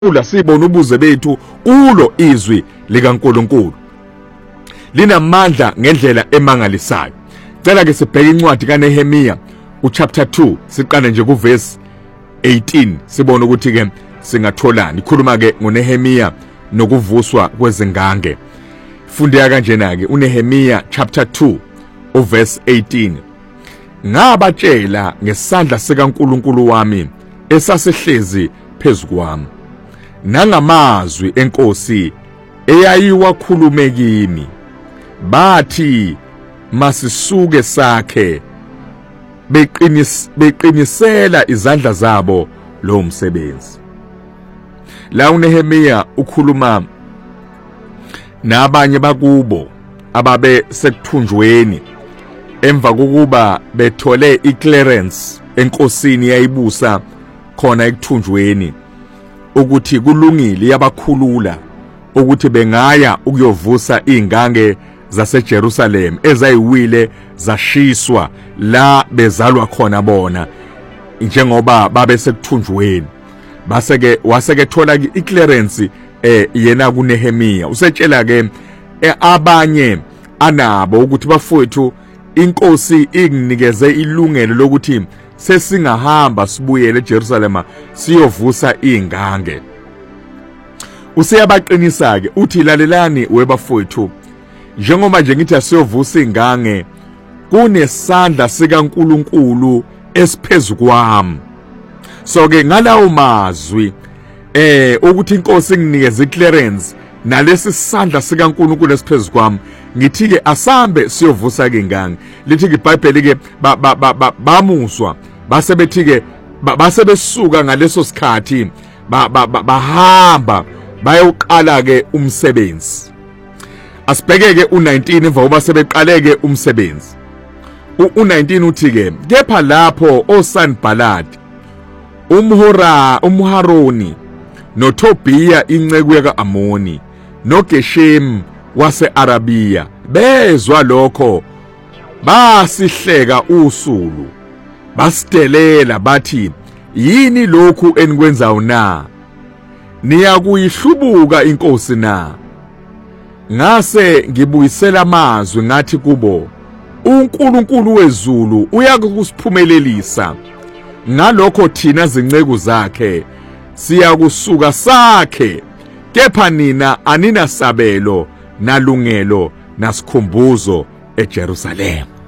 ula sibona ubuze bethu kulo izwi likaNkulunkulu linamandla ngendlela emangalisayo. Cela ke sibheke incwadi kaNehemiya uchapter 2 siqale nje kuverse 18 sibone ukuthi ke singatholani. Ikhuluma ke ngoNehemiya nokuvuswa kwezingange. Fundeka kanjena ke uNehemiya chapter 2 uverse 18. Ngabatshela ngesandla sikaNkulunkulu wami esasihlezi phezukwami, nangamazwi enkosi eyayiwakhulume kimi. Bathi masisuke sakhe, beqinisela izandla zabo lo msebenzi. La uNehemiya ukhuluma nabanye bakubo ababe sekuthunjweni emva kokuba bethole iclearance enkosini yayibusa khona ekuthunjweni ukuthi kulungile yabakhulula ukuthi bengaya ukuyovusa ingange zaseJerusalem ezayiwile zashiswa la bezalwa khona bona njengoba babe sekuthunjweni. Base waseke thola iclearance yena kuNehemiya usetshela ke abanye anabo ukuthi bafowethu inkosi inginikeze ilungelo lokuthi sesingahamba sibuyele eJerusalem siyovusa ingange. Useyabaqinisa ke uthi lalelani webafowethu, njengoba nje ngithi asiyovusa ingange kunesandla sikaNkulunkulu esiphezulu kwami. So ke ngalawo mazwi ukuthi inkosi inginikeze iclearance nalesi sandla sikaNkulunkulu esiphezulu kwami, ngithi ke asambe siyovusa ke ingange. Lithi ke iBhayibheli ke bamuswa base bethi ke base besuka ngaleso sikhathi bahamba bayoqala ke umsebenzi. Asibheke ke u19 emva koba sebeqale ke umsebenzi. U19 uthi ke kepha lapho oSanballat, umHaroni, noTobiya inceku yaka-Amoni, noGeshem wase-Arabiya bezwa lokho basihleka usulu, basidelela bathi, yini lokhu enikwenzayo na? Niyakuyihlubuka inkosi na? Ngase ngibuyisela amazwi ngathi kubo, uNkulunkulu wezulu uyakusiphumelelisa, ngalokho thina zinceku zakhe siyakusuka sakhe, kepha nina aninasabelo nalungelo nasikhumbuzo eJerusalema.